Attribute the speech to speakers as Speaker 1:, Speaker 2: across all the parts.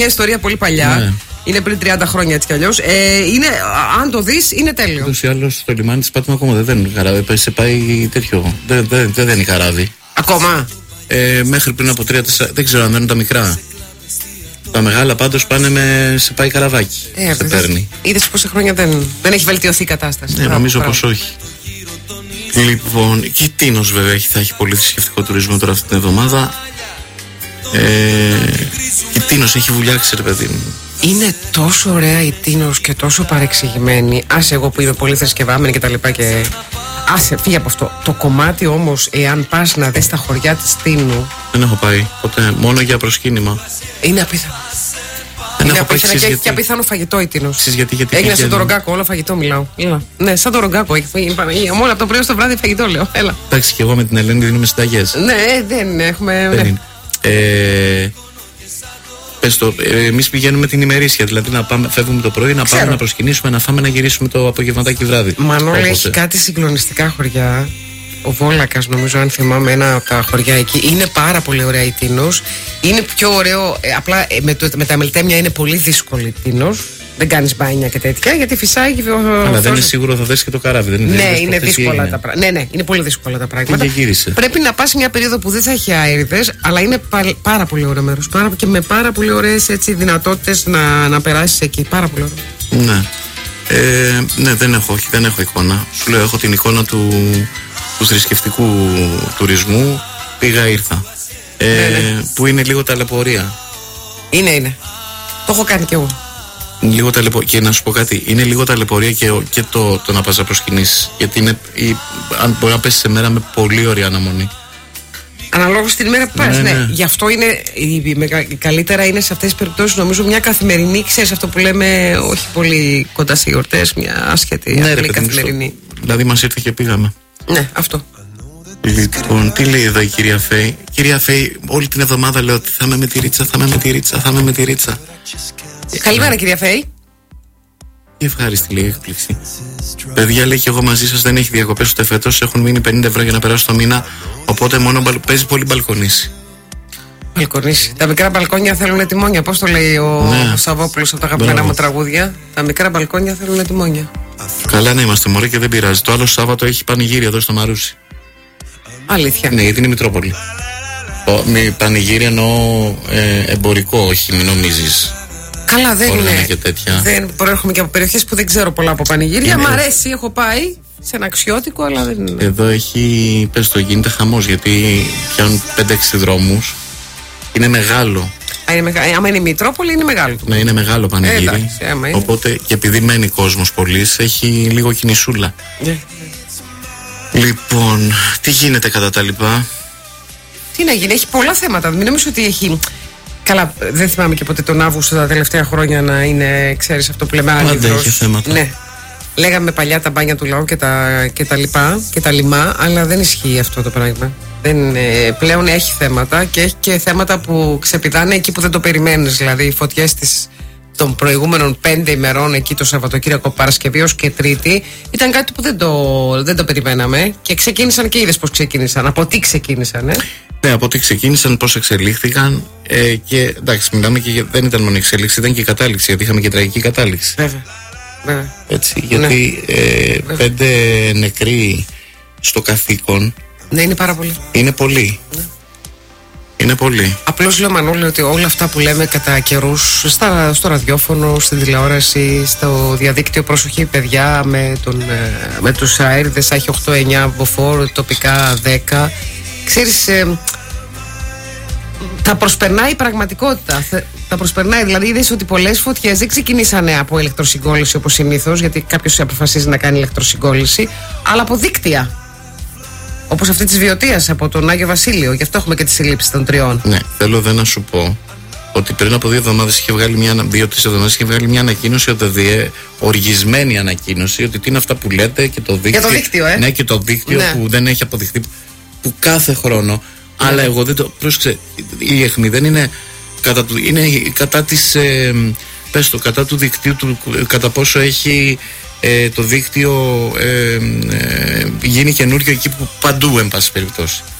Speaker 1: Μια ιστορία πολύ παλιά. Ναι. Είναι πριν 30 χρόνια έτσι κι αλλιώς. Αν το δεις, είναι τέλειο.
Speaker 2: Ούτως ή άλλως στο λιμάνι της Πάτμο ακόμα δεν δένουν καράβι. Σε πάει τέτοιο. Δεν δένει καράβι.
Speaker 1: Ακόμα.
Speaker 2: Μέχρι πριν από 3-4. Δεν ξέρω αν δένουν τα μικρά. Τα μεγάλα πάντως πάνε σε πάει καραβάκι. Σε παίρνει.
Speaker 1: Είδες πόσα χρόνια δεν έχει βελτιωθεί η κατάσταση.
Speaker 2: Νομίζω πως όχι. Λοιπόν, και η Τίνος βέβαια θα έχει πολύ θρησκευτικό τουρισμό τώρα αυτή την εβδομάδα. Η Τίνος έχει βουλιάξει, ρε παιδί μου.
Speaker 1: Είναι τόσο ωραία η Τίνος και τόσο παρεξηγημένη. Άσε εγώ που είμαι πολύ θρησκευάμενη και τα λοιπά και... Άσε, φύγε από αυτό. Το κομμάτι όμως, εάν πας να δεις τα χωριά της Τίνου...
Speaker 2: Δεν έχω πάει ποτέ, μόνο για προσκύνημα.
Speaker 1: Είναι απίθανο. Είναι απίθανο και έχει και απίθανο φαγητό η Τίνος. Έγινε σαν το Ρογκάκο, όλο φαγητό μιλάω. Ναι, σαν το Ρογκάκο. Μόνο από το πρωί στο βράδυ φαγητό λέω. Έλα.
Speaker 2: Εντάξει, και εγώ με την Ελένη δίνουμε συνταγές.
Speaker 1: Ναι, δεν έχουμε.
Speaker 2: Πες το, εμείς πηγαίνουμε την ημερήσια. Δηλαδή φεύγουμε το πρωί, να πάμε να προσκυνήσουμε, να φάμε, να γυρίσουμε το απογευματάκι βράδυ.
Speaker 1: Μανώλη, έχει κάτι συγκλονιστικά χωριά. Ο Βόλακας, νομίζω, αν θυμάμαι, ένα από τα χωριά εκεί. Είναι πάρα πολύ ωραία η Τίνος. Είναι πιο ωραίο. Απλά με τα μελτέμια είναι πολύ δύσκολη η Τίνος. Δεν κάνεις μπάνια και τέτοια, γιατί φυσάει.
Speaker 2: Αλλά δεν είναι σίγουρο θα δεις και το καράβι.
Speaker 1: Ναι, είναι δύσκολα τα πράγματα. Ναι, είναι πολύ δύσκολα τα πράγματα. Πρέπει να πας μια περίοδο που δεν θα έχει αέριδες, αλλά είναι πάρα πολύ ωραίο μέρος. Και με πάρα πολύ ωραίες δυνατότητες να περάσεις εκεί. Πάρα πολύ ωραίο.
Speaker 2: Ναι. Ναι, δεν έχω εικόνα. Σου λέω, έχω την εικόνα του θρησκευτικού τουρισμού. Πήγα, ήρθα. Που είναι λίγο ταλαιπωρία.
Speaker 1: Είναι. Το έχω κάνει κι εγώ.
Speaker 2: Λίγο και να σου πω κάτι, είναι λίγο ταλαιπωρία και το να πας να προσκυνήσεις. Γιατί αν μπορεί να πέσει σε μέρα με πολύ ωραία αναμονή.
Speaker 1: Αναλόγως την ημέρα που πας, ναι. Γι' αυτό είναι καλύτερα είναι σε αυτές τις περιπτώσεις, νομίζω, μια καθημερινή, ξέρεις αυτό που λέμε, όχι πολύ κοντά σε γιορτές, μια άσχετη απλή καθημερινή.
Speaker 2: Δηλαδή μας ήρθε και πήγαμε.
Speaker 1: Ναι, αυτό.
Speaker 2: Λοιπόν, τι λέει εδώ η κυρία Φέη? Κυρία Φέη, όλη την εβδομάδα λέω ότι θα είμαι με τη ρίτσα.
Speaker 1: Καλημέρα, κυρία Φέη.
Speaker 2: Ευχάριστη, λέει, έκπληξη. Παιδιά, λέει, και εγώ μαζί σας, δεν έχει διακοπές ούτε φέτος. Έχουν μείνει 50 ευρώ για να περάσω το μήνα. Οπότε μόνο παίζει πολύ μπαλκονίσει.
Speaker 1: Μπαλκονίσει. Τα μικρά μπαλκόνια θέλουν τιμόνια. Πώς το λέει ο Σαββόπουλος από τα αγαπημένα μου τραγούδια? Τα μικρά μπαλκόνια θέλουν τιμόνια.
Speaker 2: Καλά να είμαστε μωρέ και δεν πειράζει. Το άλλο Σάββατο έχει πανηγύρι εδώ στο Μαρούσι.
Speaker 1: Αλήθεια?
Speaker 2: Ναι, γιατί είναι Μητρόπολη. Πανηγύρι εννοώ εμπορικό, όχι, μην νομίζεις.
Speaker 1: Καλά, δεν είναι.
Speaker 2: Και τέτοια.
Speaker 1: Δεν προέρχομαι και από περιοχές που δεν ξέρω πολλά από πανηγύρια. Μ' αρέσει, έχω πάει σε ένα αξιώτικο, αλλά δεν είναι.
Speaker 2: Εδώ έχει, πες το, γίνεται χαμός, γιατί πιάνουν 5-6 δρόμους. Είναι μεγάλο.
Speaker 1: Άμα είναι η Μητρόπολη, είναι μεγάλο.
Speaker 2: Ναι, είναι μεγάλο πανηγύρι. Οπότε και επειδή μένει κόσμος πολύς, έχει λίγο κινησούλα. Λοιπόν, τι γίνεται κατά τα λοιπά?
Speaker 1: Τι να γίνει, έχει πολλά θέματα. Μην νομίζω ότι έχει. Καλά, δεν θυμάμαι και ποτέ τον Αύγουστο τα τελευταία χρόνια να είναι, ξέρεις αυτό που λέμε, άνυδρος.
Speaker 2: Πάντα έχει θέματα.
Speaker 1: Ναι. Λέγαμε παλιά τα μπάνια του λαού και τα λοιπά και τα λιμά, αλλά δεν ισχύει αυτό το πράγμα. Πλέον έχει θέματα και έχει και θέματα που ξεπηδάνε εκεί που δεν το περιμένεις. Δηλαδή οι φωτιές των προηγούμενων 5 ημερών εκεί το Σαββατοκύριακο, Παρασκευή ως και Τρίτη, ήταν κάτι που δεν το περιμέναμε και ξεκίνησαν και είδες πώς ξεκίνησαν. Από τι ξεκίνησαν,
Speaker 2: Ναι, από τι ξεκίνησαν, πώς εξελίχθηκαν και εντάξει, μιλάμε και δεν ήταν μόνο εξέλιξη, ήταν και κατάληξη, γιατί είχαμε και τραγική κατάληξη.
Speaker 1: Βέβαια.
Speaker 2: Έτσι, γιατί 5 νεκροί στο καθήκον.
Speaker 1: Ναι, είναι πάρα πολύ.
Speaker 2: Είναι πολύ. Ναι. Είναι πολύ.
Speaker 1: Απλώς λέω, Μανώλη, ότι όλα αυτά που λέμε κατά καιρούς στο ραδιόφωνο, στην τηλεόραση, στο διαδίκτυο, προσοχή παιδιά, με τους αέριδες, έχει 8-9 μποφόρ, τοπικά 10. Ξέρεις, τα προσπερνάει η πραγματικότητα. Τα προσπερνάει, δηλαδή είδες ότι πολλές φωτιές δεν ξεκινήσανε από ηλεκτροσυγκόλληση όπως συνήθως, γιατί κάποιος αποφασίζει να κάνει ηλεκτροσυγκόλληση, αλλά από δίκτυα. Όπως αυτή της Βιωτίας από τον Άγιο Βασίλειο. Γι' αυτό έχουμε και τις συλλήψεις των 3.
Speaker 2: Ναι, θέλω να σου πω ότι πριν από 2 εβδομάδες είχε βγάλει 2-3 εβδομάδες είχε βγάλει μια ανακοίνωση, οργισμένη ανακοίνωση, ότι τι είναι αυτά που λέτε και το δίκτυο.
Speaker 1: Για το δίκτυο,
Speaker 2: Ναι, και το δίκτυο που δεν έχει αποδειχθεί. Που κάθε χρόνο. Αλλά εγώ δεν το. Πρόσεξε, η αιχμή δεν είναι κατά του. Είναι κατά της. Πες το, κατά του δικτύου του. Κατά πόσο έχει το δίκτυο γίνει καινούριο εκεί που παντού, εν πάση περιπτώσει.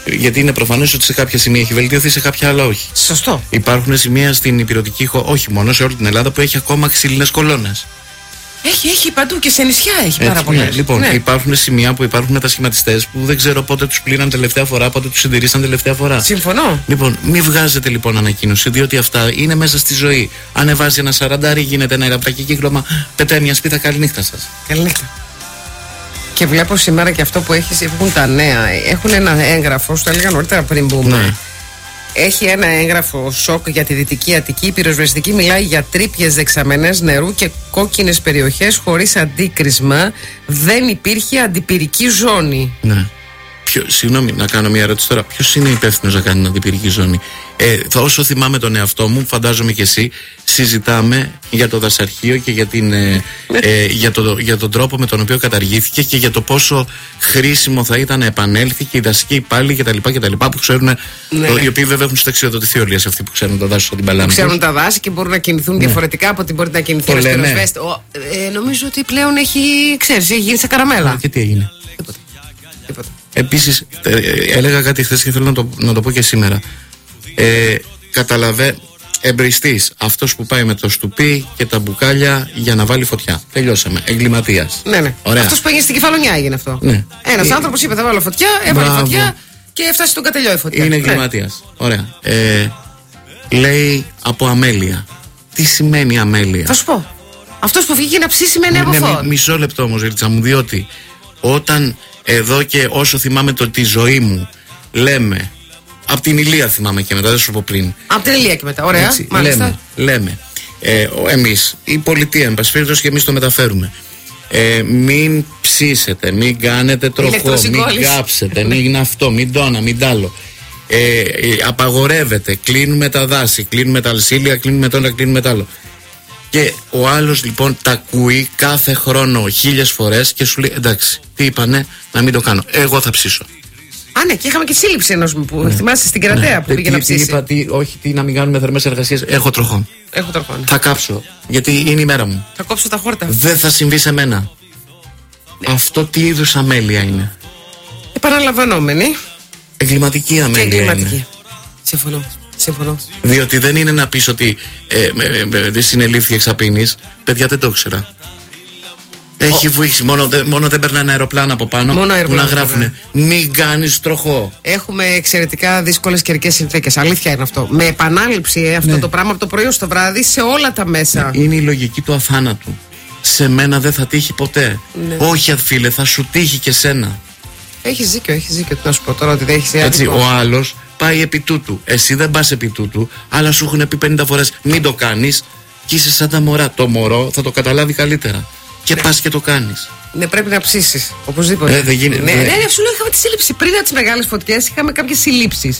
Speaker 2: Γιατί είναι προφανές ότι σε κάποια σημεία έχει βελτιωθεί, σε κάποια άλλα όχι.
Speaker 1: Σωστό.
Speaker 2: Υπάρχουν σημεία στην υπηρετική, όχι μόνο σε όλη την Ελλάδα, που έχει ακόμα ξύλινες κολόνες.
Speaker 1: Έχει παντού και σε νησιά έχει πάρα πολλές.
Speaker 2: Ναι. Λοιπόν, υπάρχουν σημεία που υπάρχουν μετασχηματιστές που δεν ξέρω πότε τους πλήραν τελευταία φορά, πότε τους συντηρήσαν τελευταία φορά.
Speaker 1: Συμφωνώ.
Speaker 2: Λοιπόν, μην βγάζετε λοιπόν ανακοίνωση, διότι αυτά είναι μέσα στη ζωή. Ανεβάζει ένα 40, γίνεται ένα ραπτάκι κύκλωμα, πετάει μια σπίθα, καληνύχτα σας.
Speaker 1: Καληνύχτα. Και βλέπω σήμερα και αυτό που έχουν τα νέα. Έχουν ένα έγγραφο, σου τα έλεγα νωρίτερα πριν μπούμε. Ναι. Έχει ένα έγγραφο σοκ για τη Δυτική Αττική. Η πυροσβεστική μιλάει για τρύπιες δεξαμενές νερού και κόκκινες περιοχές χωρίς αντίκρισμα. Δεν υπήρχε αντιπυρική ζώνη.
Speaker 2: Ναι. Συγγνώμη, να κάνω μια ερώτηση τώρα. Ποιος είναι υπεύθυνος να κάνει την αντιπυρική ζώνη? Όσο θυμάμαι τον εαυτό μου, φαντάζομαι και εσύ, συζητάμε για το δασαρχείο και για τον τρόπο με τον οποίο καταργήθηκε και για το πόσο χρήσιμο θα ήταν να επανέλθει και οι δασικοί υπάλληλοι κτλ. Που ξέρουν, οι οποίοι βέβαια έχουν συνταξιοδοτηθεί όλοι αυτοί που ξέρουν τα δάση από την παλάμη.
Speaker 1: Ξέρουν τα δάση και μπορούν να κινηθούν διαφορετικά από ό,τι μπορεί να κινηθεί ένα πυροσβέστη. Νομίζω ότι πλέον έχει γίνει σε καραμέλα.
Speaker 2: Και τι έγινε? Τίποτα. Επίσης, έλεγα κάτι χθες και θέλω να το πω και σήμερα. Εμπριστής, αυτός που πάει με το στουπί και τα μπουκάλια για να βάλει φωτιά. Τελειώσαμε. Εγκληματίας.
Speaker 1: Ναι. Αυτός που έγινε στην Κεφαλονιά έγινε αυτό.
Speaker 2: Ναι.
Speaker 1: Ένας άνθρωπος είπε θα βάλω φωτιά, έβαλε φωτιά και έφτασε στον κατελιό η φωτιά.
Speaker 2: Είναι εγκληματίας. Ωραία. Λέει από αμέλεια. Τι σημαίνει αμέλεια?
Speaker 1: Θα σου πω. Αυτός που βγήκε να ψήσει με νέα αποφόρ.
Speaker 2: Μισό λεπτό όμως, Ρίτσα μου, διότι όταν εδώ και όσο θυμάμαι τη ζωή μου λέμε, από την Ηλία θυμάμαι και μετά, δεν σου πω πριν.
Speaker 1: Από την Ηλία και μετά, ωραία.
Speaker 2: Έτσι, λέμε εμείς, η πολιτεία, εν πάση περιπτώσει, και εμείς το μεταφέρουμε. Μην ψήσετε, μην κάνετε τροχό, μην κάψετε, μην αυτό, μην τόνα, μην τ' άλλο. Απαγορεύεται, κλείνουμε τα δάση, κλείνουμε τα αλσίλια, κλείνουμε το ένα, κλείνουμε τ' άλλο. Και ο άλλος λοιπόν τα ακούει κάθε χρόνο 1000 φορές και σου λέει εντάξει, τι είπανε, να μην το κάνω. Εγώ θα ψήσω.
Speaker 1: Ναι, και είχαμε και σύλληψη ενός που θυμάσαι στην Κερατέα που πήγε να ψήσει.
Speaker 2: Όχι, να μην κάνουμε θερμές εργασίες. Έχω τροχόν. Θα κάψω, γιατί είναι η μέρα μου.
Speaker 1: Θα κόψω τα χόρτα.
Speaker 2: Δεν θα συμβεί σε μένα. Ναι. Αυτό τι είδους αμέλεια είναι?
Speaker 1: Επαναλαμβανόμενη.
Speaker 2: Εγκληματική αμέλεια είναι.
Speaker 1: Συμφωνώ.
Speaker 2: Διότι δεν είναι να πεις ότι δεν συνελήφθη εξαπίνης. Παιδιά, δεν το ήξερα. Έχει βοήθηση. Μόνο δεν περνάνε αεροπλάνα από πάνω που να γράφουνε μην κάνεις τροχό.
Speaker 1: Έχουμε εξαιρετικά δύσκολες καιρικές συνθήκες. Αλήθεια είναι αυτό. Με επανάληψη αυτό το πράγμα από το πρωί στο βράδυ σε όλα τα μέσα.
Speaker 2: Είναι η λογική του αθάνατου. Σε μένα δεν θα τύχει ποτέ. Όχι, φίλε, θα σου τύχει και σένα.
Speaker 1: Έχεις δίκιο. Να σου πω τώρα ότι δεν έχεις δίκιο.
Speaker 2: Έτσι, ο άλλος πάει επί τούτου. Εσύ δεν πας επί τούτου, αλλά σου έχουν πει 50 φορές μην το κάνεις και είσαι σαν τα μωρά. Το μωρό θα το καταλάβει καλύτερα. Και πας και το κάνεις.
Speaker 1: Ναι, πρέπει να ψήσεις. Οπωσδήποτε.
Speaker 2: Δεν γίνεται.
Speaker 1: Ναι, σου λέω, είχαμε τη σύλληψη. Πριν από τις μεγάλες φωτιές, είχαμε κάποιες συλλήψεις.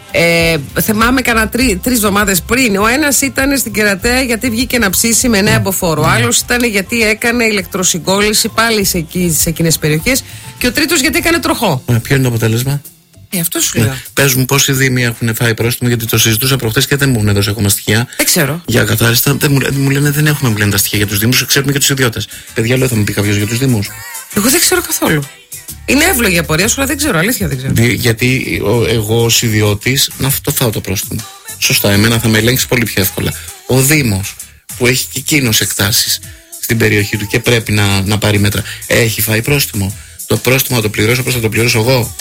Speaker 1: Θυμάμαι κανένα 3 εβδομάδες πριν. Ο ένας ήταν στην Κερατέα γιατί βγήκε να ψήσει με νέα αποφόρο. Ο άλλος ήταν γιατί έκανε ηλεκτροσυγκόλληση πάλι σε εκείνες τις περιοχές. Και ο τρίτος γιατί έκανε τροχό.
Speaker 2: Ποιο είναι το αποτέλεσμα?
Speaker 1: Αυτό σου λέω.
Speaker 2: Πες μου πόσοι δήμοι έχουν φάει πρόστιμο, γιατί το συζητούσα προχθές και δεν μου έχουν δώσει ακόμα στοιχεία.
Speaker 1: Δεν ξέρω.
Speaker 2: Για καθάριστα, μου λένε δεν έχουμε πλέον τα στοιχεία για τους δήμους, ξέρουμε και τους ιδιώτες. Παιδιά, λέω, θα μου πει κάποιος για τους δήμους?
Speaker 1: Εγώ δεν ξέρω καθόλου. Είναι εύλογη η απορία σου, αλλά δεν ξέρω, αλήθεια δεν ξέρω.
Speaker 2: Γιατί εγώ ως ιδιώτης να το φάω το πρόστιμο. Σωστά, εμένα θα με ελέγξει πολύ πιο εύκολα. Ο Δήμος που έχει και εκείνος εκτάσεις στην περιοχή του και πρέπει να πάρει μέτρα, έχει φάει πρόστιμο. Το πρόστιμο θα το πληρώσω όπως θα το πληρώσω εγώ?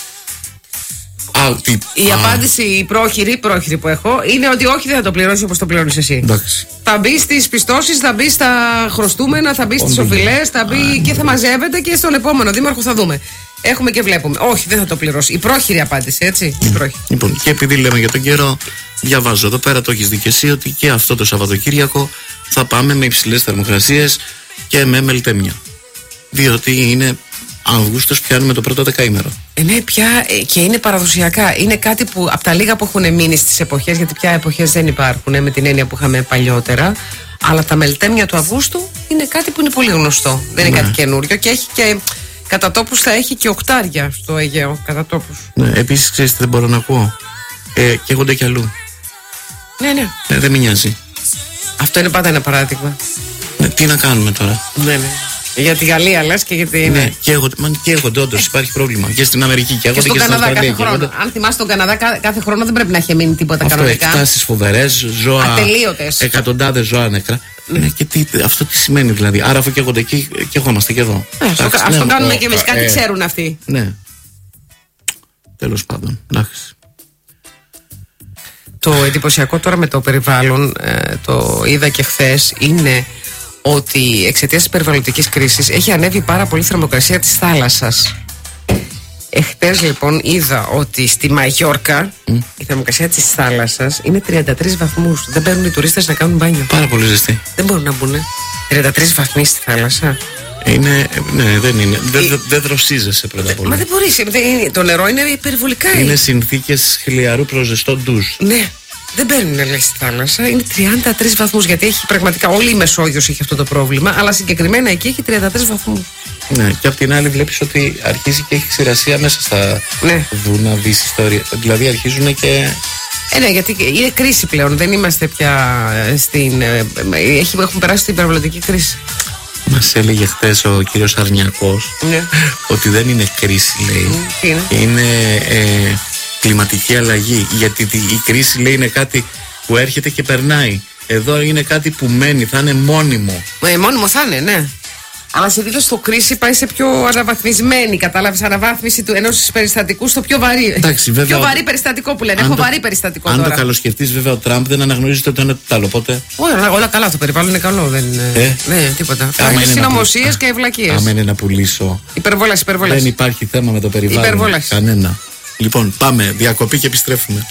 Speaker 1: Η απάντηση, η πρόχειρη που έχω είναι ότι όχι, δεν θα το πληρώσει όπως το πληρώνεις εσύ.
Speaker 2: Εντάξει.
Speaker 1: Θα μπει στις πιστώσεις, θα μπει στα χρωστούμενα, θα μπει στις οφειλές, θα μπει και θα μαζεύεται και στον επόμενο δήμαρχο θα δούμε. Έχουμε και βλέπουμε. Όχι, δεν θα το πληρώσει. Η πρόχειρη απάντηση, έτσι.
Speaker 2: Λοιπόν, και επειδή λέμε για τον καιρό, διαβάζω εδώ πέρα, το έχεις δει και εσύ, ότι και αυτό το Σαββατοκύριακο θα πάμε με υψηλές θερμοκρασίες και με μελτέμια. Διότι είναι Αύγουστος, πιάνουμε το πρώτο δεκαήμερο.
Speaker 1: Ναι, πια και είναι παραδοσιακά. Είναι κάτι που από τα λίγα που έχουν μείνει στις εποχές, γιατί πια εποχές δεν υπάρχουν με την έννοια που είχαμε παλιότερα. Αλλά τα μελτέμια του Αυγούστου είναι κάτι που είναι πολύ γνωστό. Δεν είναι κάτι καινούριο και έχει και κατά τόπους θα έχει και οκτάρια στο Αιγαίο. Κατά τόπους.
Speaker 2: Ναι, επίσης ξέρεις τι δεν μπορώ να ακούω. Καίγονται κι αλλού.
Speaker 1: Ναι.
Speaker 2: Δεν με νοιάζει.
Speaker 1: Αυτό είναι πάντα ένα παράδειγμα.
Speaker 2: Τι να κάνουμε τώρα?
Speaker 1: Ναι. Για τη Γαλλία λες και για την.
Speaker 2: Ναι, καίγονται όντως, υπάρχει πρόβλημα. Και στην Αμερική καίγονται και στην Αυστραλία.
Speaker 1: Κάθε χρόνο. Αν θυμάσαι τον Καναδά, κάθε χρόνο δεν πρέπει να έχει μείνει τίποτα κανονικά.
Speaker 2: Εκτάσεις φοβερές, ζώα.
Speaker 1: Ατελείωτες.
Speaker 2: Εκατοντάδες ζώα νεκρά. Ναι, και αυτό τι σημαίνει δηλαδή. Άρα αφού καίγονται εκεί, καίγομαστε και εδώ.
Speaker 1: Αυτό κάνουμε και εμείς. Κάτι ξέρουν αυτοί.
Speaker 2: Ναι. Τέλος πάντων. Εντάξει.
Speaker 1: Το εντυπωσιακό τώρα με το περιβάλλον, το είδα και χθες, είναι ότι εξαιτίας της περιβαλλοντικής κρίσης έχει ανέβει πάρα πολύ η θερμοκρασία της θάλασσας. Εχθές λοιπόν είδα ότι στη Μαγιόρκα η θερμοκρασία της θάλασσας είναι 33 βαθμούς. Δεν μπαίνουν οι τουρίστες να κάνουν μπάνιο.
Speaker 2: Πάρα πολύ ζεστή.
Speaker 1: Δεν μπορούν να μπουν. 33 βαθμοί στη θάλασσα.
Speaker 2: Ναι, δεν είναι. Δεν δροσίζεσαι πρώτα απ' όλα.
Speaker 1: Μα δεν μπορείς. Το νερό είναι υπερβολικά.
Speaker 2: Είναι συνθήκες χλιαρού προς ζεστό ντουζ.
Speaker 1: Ναι. Δεν μπαίνουν λέει στη θάλασσα, είναι 33 βαθμούς. Γιατί έχει πραγματικά όλη η Μεσόγειος έχει αυτό το πρόβλημα, αλλά συγκεκριμένα εκεί έχει 33 βαθμούς.
Speaker 2: Ναι, και απ' την άλλη βλέπεις ότι αρχίζει και έχει ξηρασία μέσα στα βουνά της ιστορία. Δηλαδή αρχίζουν και.
Speaker 1: Ναι, γιατί είναι κρίση πλέον. Δεν είμαστε πια στην. Έχουμε περάσει την υπερβολική κρίση.
Speaker 2: Μας έλεγε χθες ο κύριος Αρνιακός ότι δεν είναι κρίση, λέει. Είναι κλιματική αλλαγή. Γιατί η κρίση, λέει, είναι κάτι που έρχεται και περνάει. Εδώ είναι κάτι που μένει, θα είναι μόνιμο.
Speaker 1: Μόνιμο θα είναι, ναι. Αλλά συνήθως το κρίση πάει σε πιο αναβαθμισμένη, κατάλαβες, αναβάθμιση του ενός περιστατικού στο πιο βαρύ.
Speaker 2: Εντάξει, βέβαια,
Speaker 1: πιο βαρύ περιστατικό που λένε. Έχω βαρύ περιστατικό
Speaker 2: αν
Speaker 1: τώρα.
Speaker 2: Αν το καλοσκεφτείς, βέβαια, ο Τραμπ δεν αναγνωρίζεται το ένα το άλλο. Οπότε.
Speaker 1: Όλα καλά, το περιβάλλον είναι καλό. Δεν είναι. Ναι, τίποτα. Είναι συνωμοσίες και ευλακίες.
Speaker 2: Άμα είναι να πουλήσω.
Speaker 1: Υπερβολές.
Speaker 2: Δεν υπάρχει θέμα με το περιβάλλον.
Speaker 1: Υπερβολές.
Speaker 2: Κανένα. Λοιπόν, πάμε διακοπή και επιστρέφουμε.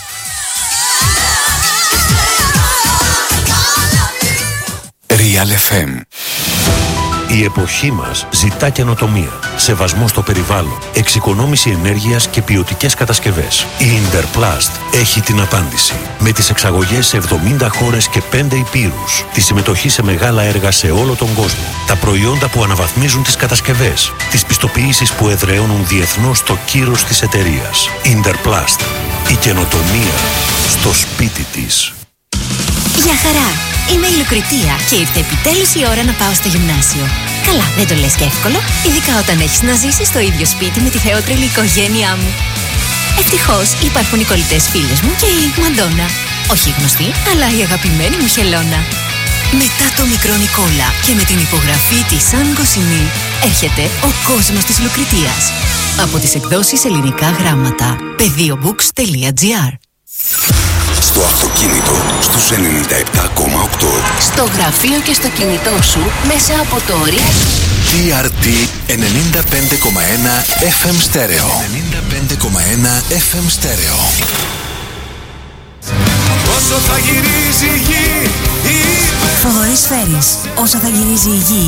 Speaker 3: Real FM.
Speaker 4: Η εποχή μας ζητά καινοτομία, σεβασμό στο περιβάλλον, εξοικονόμηση ενέργειας και ποιοτικές κατασκευές. Η Interplast έχει την απάντηση. Με τις εξαγωγές σε 70 χώρες και 5 υπήρους, τη συμμετοχή σε μεγάλα έργα σε όλο τον κόσμο, τα προϊόντα που αναβαθμίζουν τις κατασκευές, τις πιστοποιήσεις που εδραιώνουν διεθνώς το κύρος της εταιρείας. Interplast. Η καινοτομία στο σπίτι της.
Speaker 5: Γεια χαρά! Είμαι η Λουκριτία και ήρθε επιτέλους η ώρα να πάω στο γυμνάσιο. Καλά, δεν το λες και εύκολο, ειδικά όταν έχεις να ζήσεις στο ίδιο σπίτι με τη θεότρελη οικογένειά μου. Ευτυχώς υπάρχουν οι κολλητές φίλες μου και η Μαντόνα. Όχι γνωστή, αλλά η αγαπημένη μου Χελώνα. Μετά το μικρό Νικόλα και με την υπογραφή της Σαν Κοσινή, έρχεται ο κόσμος της Λουκριτίας. Από τις εκδόσεις Ελληνικά Γράμματα. Πεδίομπooks.gr.
Speaker 3: Στο αυτοκίνητο στους 97,8.
Speaker 5: Στο γραφείο και στο κινητό σου μέσα από το ORIX.
Speaker 3: TRT 95,1 FM Stereo. 95,1 FM Stereo.
Speaker 6: Όσο θα γυρίζει η γη.
Speaker 5: Θοδωρής Φέρης. Όσο θα γυρίζει η γη.